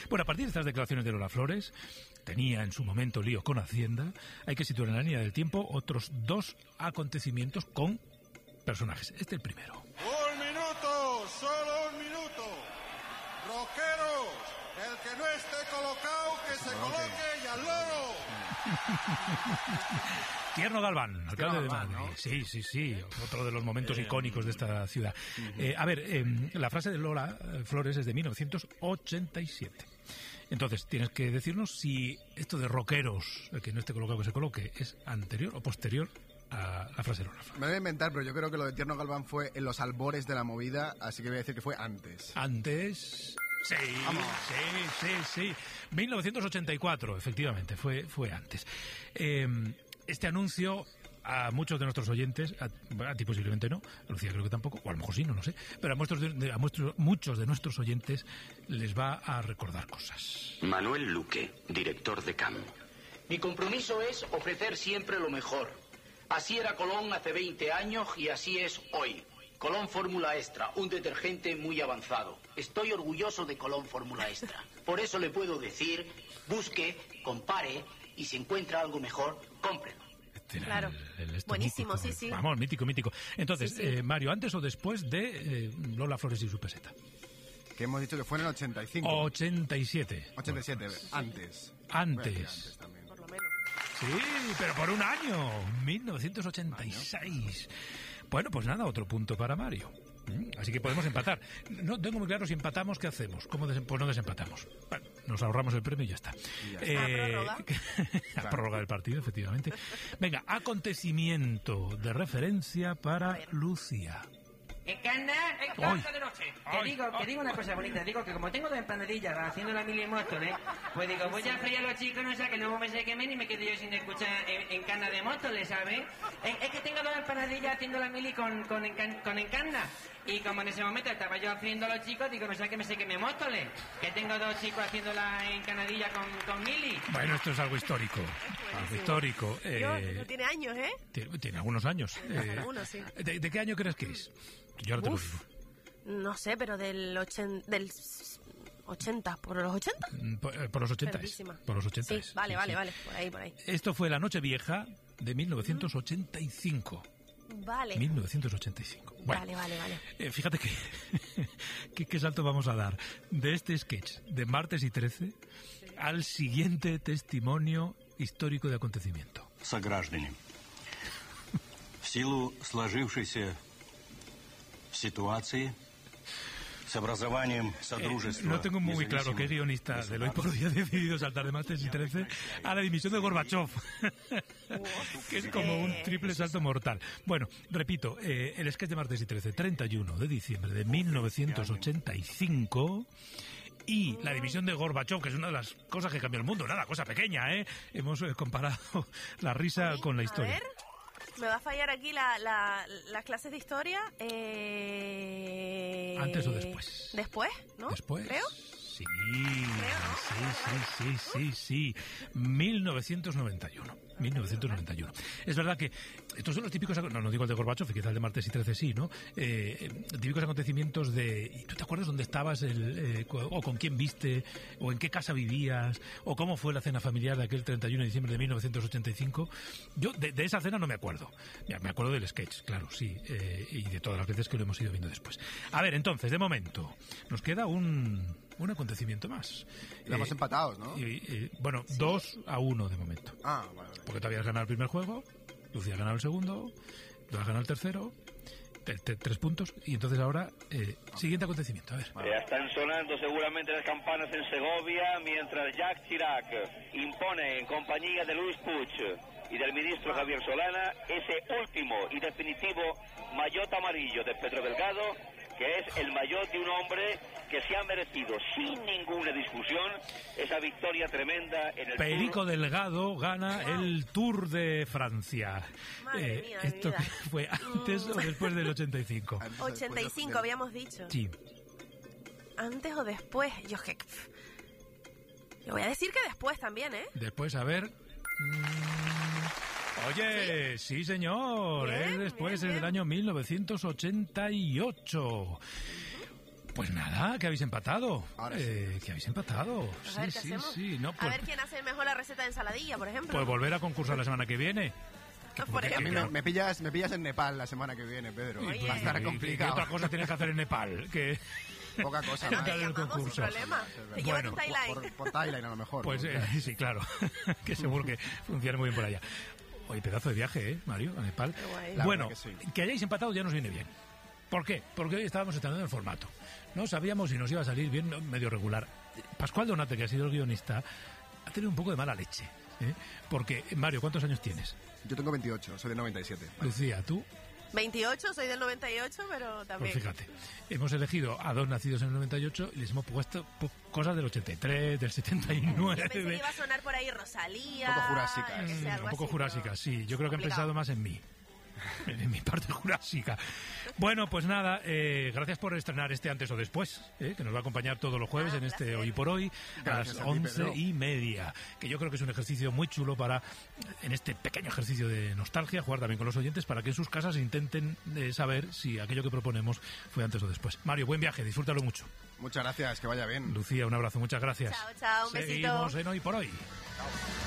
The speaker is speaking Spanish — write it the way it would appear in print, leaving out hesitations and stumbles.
Bueno, a partir de estas declaraciones de Lola Flores, tenía en su momento lío con Hacienda, hay que situar en la línea del tiempo otros 2 acontecimientos con personajes. Este es el primero. ¡Un minuto! ¡Solo un minuto! ¡Rockeros! El que no esté colocado, que se coloque y al loro. Tierno Galván, alcalde de Madrid. ¿No? Sí. Otro de los momentos icónicos de esta ciudad. La frase de Lola Flores es de 1987. Entonces, tienes que decirnos si esto de rockeros, el que no esté colocado que se coloque, es anterior o posterior a la frase de Lola Flores. Me voy a inventar, pero yo creo que lo de Tierno Galván fue en los albores de la movida, así que voy a decir que fue antes. Antes... Sí. 1984, efectivamente, fue antes. Este anuncio a muchos de nuestros oyentes, a ti posiblemente no, a Lucía creo que tampoco, o a lo mejor sí, no lo sé, pero a muchos de nuestros oyentes les va a recordar cosas. Manuel Luque, director de CAM. Mi compromiso es ofrecer siempre lo mejor. Así era Colón hace 20 años y así es hoy. Colón Fórmula Extra, un detergente muy avanzado. Estoy orgulloso de Colón Fórmula Extra. Por eso le puedo decir, busque, compare y si encuentra algo mejor, cómprelo. Claro. Buenísimo, mítico. sí. Vamos, mítico. Entonces, Sí. Mario, ¿antes o después de Lola Flores y su peseta? Que hemos dicho que fue en el 85. 87. 87, Bueno, antes. Antes También. Por lo menos. Sí, pero por un año. 1986. Bueno, pues nada, otro punto para Mario. Así que podemos empatar. No tengo muy claro si empatamos, ¿qué hacemos? ¿Cómo pues no desempatamos? Bueno, nos ahorramos el premio y ya está. ¿Prórroga? La prórroga del partido, efectivamente. Venga, acontecimiento de referencia para Lucía. Encarna, de noche. Te digo una cosa bonita, digo que como tengo dos empanadillas haciendo la mili Móstoles, pues digo, voy a freír a los chicos, no sé, que luego me se quemen y me quedo yo sin escuchar Encarna de Móstoles, ¿sabes? Es que tengo dos empanadillas haciendo la mili con Encarna. Y como en ese momento estaba yo friendo a los chicos, digo, no sé que me se queme Móstoles, que tengo dos chicos haciendo la encanadilla con mili. Bueno, esto es algo histórico. Algo histórico. No tiene años, ¿eh? Tiene algunos años. Algunos, sí. ¿De qué año crees que es? Yo ahora te lo digo. No sé, pero del 80, ¿por los 80? Por los 80 Perdísima. Por los 80 Sí, vale, por ahí. Esto fue la Nochevieja de 1985. Vale. 1985. Bueno, Vale. Fíjate qué salto vamos a dar de este sketch de Martes y 13 al siguiente testimonio histórico de acontecimiento. Сограждане, в силу сложившейся ситуации с образованием Содружества... No tengo muy claro qué guionista del Hoy por Hoy ha decidido saltar de Martes y 13 a la dimisión de Gorbachov, que es como un triple salto mortal. Bueno, repito, el sketch de Martes y 13, 31 de diciembre de 1985... Y la división de Gorbachov, que es una de las cosas que cambió el mundo. Nada, cosa pequeña, ¿eh? Hemos comparado la risa con la historia. A ver, me va a fallar aquí las clases de historia. ¿Antes o después? Después, ¿no? ¿Después? Creo. Sí. 1991. Es verdad que estos son los típicos... No digo el de Gorbachov, quizá el de Martes y 13 sí, ¿no? Típicos acontecimientos de... ¿Tú te acuerdas dónde estabas? O con quién viste? ¿O en qué casa vivías? ¿O cómo fue la cena familiar de aquel 31 de diciembre de 1985? Yo de esa cena no me acuerdo. Ya, me acuerdo del sketch, claro, sí. Y de todas las veces que lo hemos ido viendo después. A ver, entonces, de momento, nos queda un acontecimiento más. Estamos empatados, ¿no? Bueno, 2-1 de momento. Ah, vale. Porque tú habías ganado el primer juego, Lucía ha ganado el segundo, tú has ganado el tercero, 3 puntos, y entonces ahora, siguiente acontecimiento, a ver. Están sonando seguramente las campanas en Segovia, mientras Jacques Chirac impone en compañía de Luis Puig y del ministro Javier Solana ese último y definitivo maillot amarillo de Pedro Delgado, que es el maillot de un hombre que se ha merecido sin ninguna discusión esa victoria tremenda en el Perico Delgado gana el Tour de Francia. Madre mía, ¿Esto mi vida. fue antes o después del 85? 85 habíamos dicho. Sí. ¿Antes o después? Yo voy a decir que después también, ¿eh? Después, a ver... Oye, sí señor, Bien, es después bien, del bien. año 1988. Pues nada, que habéis empatado. Ahora que habéis empatado. Pues a ver qué hacemos. Sí. No, A pues, ver quién hace mejor la receta de ensaladilla, por ejemplo. pues volver a concursar la semana que viene. Por porque A mí ejemplo. me pillas en Nepal la semana que viene, Pedro. Oye. Va a estar ¿Qué complicado. otra cosa tienes que hacer en Nepal? Que Poca cosa No más. te Dale el llamamos sin concurso. problema. Te llevan Bueno, un Thailand. Por Thailand a lo mejor. Pues ¿no? sí, claro. Que seguro que funciona muy bien por allá. Oye, pedazo de viaje, ¿eh, Mario? A Nepal. Qué guay. La Bueno, verdad que sí. que hayáis empatado ya nos viene bien. ¿Por qué? Porque hoy estábamos estrenando el formato. No sabíamos si nos iba a salir bien, medio regular. Pascual Donate, que ha sido el guionista, ha tenido un poco de mala leche. ¿Eh? Porque, Mario, ¿cuántos años tienes? Yo tengo 28, soy de 97. Lucía, ¿tú? 28, soy del 98, pero Pues también. fíjate, hemos elegido a dos nacidos en el 98 y les hemos puesto cosas del 83, del 79. Yo pensé que iba a sonar por ahí Rosalía. Un poco jurásica, no sé, algo Un poco así, jurásica, pero sí. Yo creo que han complicado. pensado más en mí. En mi parte jurásica. Bueno, pues nada, gracias por estrenar este Antes o Después, que nos va a acompañar todos los jueves en este placer. Hoy por Hoy, a Gracias las a ti, 11:30. Que yo creo que es un ejercicio muy chulo para, en este pequeño ejercicio de nostalgia, jugar también con los oyentes para que en sus casas intenten saber si aquello que proponemos fue antes o después. Mario, buen viaje, disfrútalo mucho. Muchas gracias, que vaya bien. Lucía, un abrazo, muchas gracias. Chao, chao, un besito. Seguimos en Hoy por Hoy.